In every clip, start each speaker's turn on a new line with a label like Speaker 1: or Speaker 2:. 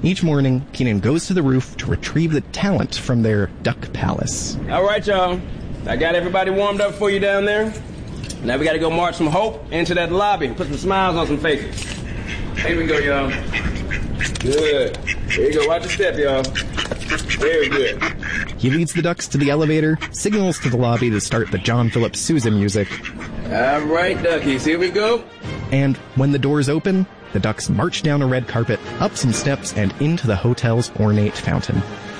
Speaker 1: Each morning, Keenan goes to the roof to retrieve the talent from their duck palace.
Speaker 2: All right, y'all. I got everybody warmed up for you down there. Now we got to go march some hope into that lobby and put some smiles on some faces. Here we go, y'all. Good. Here you go. Watch your step, y'all. Very good.
Speaker 1: He leads the ducks to the elevator, signals to the lobby to start the John Philip Sousa music.
Speaker 2: All right, duckies. Here we go.
Speaker 1: And when the doors open, the ducks march down a red carpet, up some steps, and into the hotel's ornate fountain.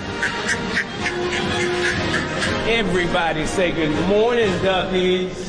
Speaker 2: Everybody say good morning, duckies.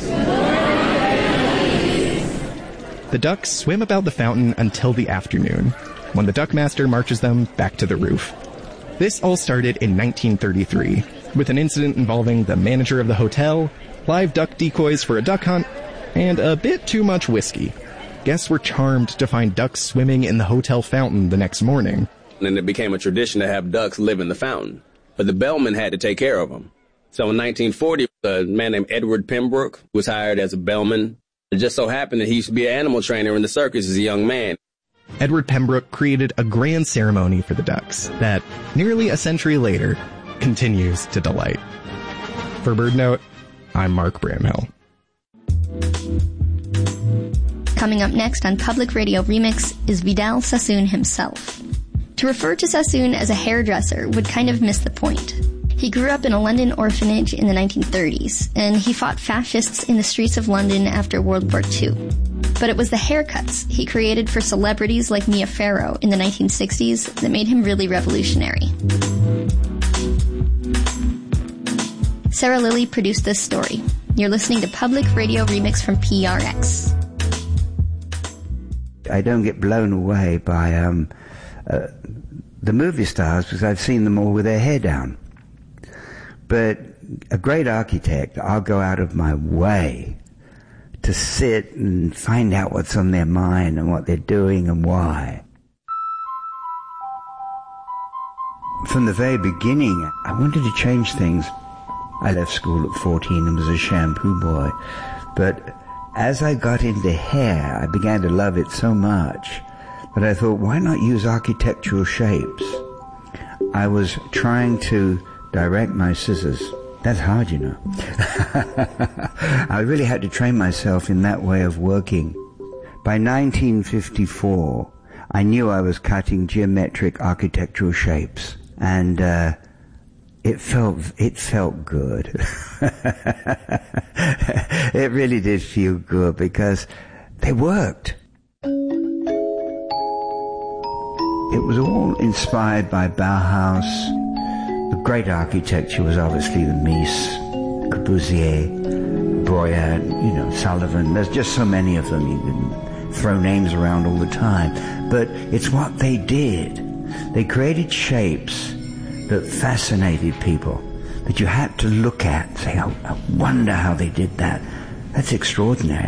Speaker 1: The ducks swim about the fountain until the afternoon, when the duckmaster marches them back to the roof. This all started in 1933, with an incident involving the manager of the hotel, live duck decoys for a duck hunt, and a bit too much whiskey. Guests were charmed to find ducks swimming in the hotel fountain the next morning.
Speaker 2: And it became a tradition to have ducks live in the fountain. But the bellman had to take care of them. So in 1940, a man named Edward Pembroke was hired as a bellman. It just so happened that he used to be an animal trainer in the circus as a young man.
Speaker 1: Edward Pembroke created a grand ceremony for the ducks that, nearly a century later, continues to delight. For BirdNote, I'm Mark Bramhill.
Speaker 3: Coming up next on Public Radio Remix is Vidal Sassoon himself. To refer to Sassoon as a hairdresser would kind of miss the point. He grew up in a London orphanage in the 1930s, and he fought fascists in the streets of London after World War II. But it was the haircuts he created for celebrities like Mia Farrow in the 1960s that made him really revolutionary. Sarah Lilly produced this story. You're listening to Public Radio Remix from PRX.
Speaker 4: I don't get blown away by the movie stars because I've seen them all with their hair down. But a great architect, I'll go out of my way to sit and find out what's on their mind and what they're doing and why. From the very beginning, I wanted to change things. I left school at 14 and was a shampoo boy. But as I got into hair, I began to love it so much that I thought, why not use architectural shapes? I was trying to direct my scissors. That's hard, you know. I really had to train myself in that way of working. By 1954, I knew I was cutting geometric architectural shapes, and it felt good. It really did feel good because they worked. It was all inspired by Bauhaus. The great architecture was obviously the Mies, Corbusier, Breuer, Sullivan. There's just so many of them. You can throw names around all the time. But it's what they did. They created shapes that fascinated people, that you had to look at and say, I wonder how they did that. That's extraordinary.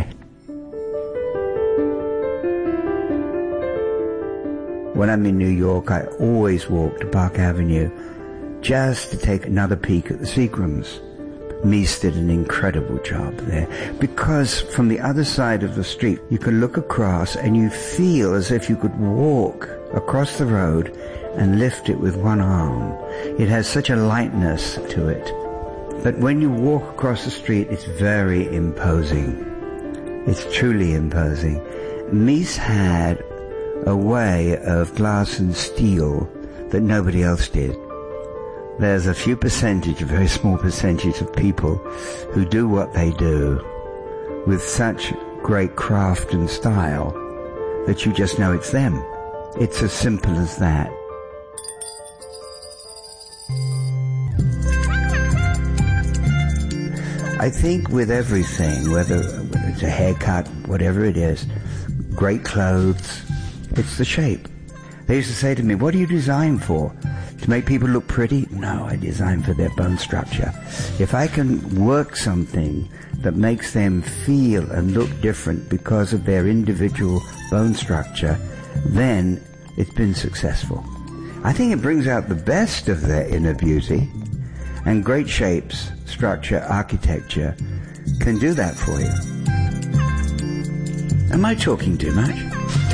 Speaker 4: When I'm in New York, I always walk to Park Avenue just to take another peek at the Seagrams. Mies did an incredible job there, because from the other side of the street, you can look across and you feel as if you could walk across the road and lift it with one arm. It has such a lightness to it. But when you walk across the street, it's very imposing. It's truly imposing. Mies had a way of glass and steel that nobody else did. There's a few percentage, a very small percentage of people who do what they do with such great craft and style that you just know it's them. It's as simple as that. I think with everything, whether it's a haircut, whatever it is, great clothes, it's the shape. They used to say to me, what do you design for? To make people look pretty? No, I design for their bone structure. If I can work something that makes them feel and look different because of their individual bone structure, then it's been successful. I think it brings out the best of their inner beauty, and great shapes, structure, architecture can do that for you. Am I talking too much?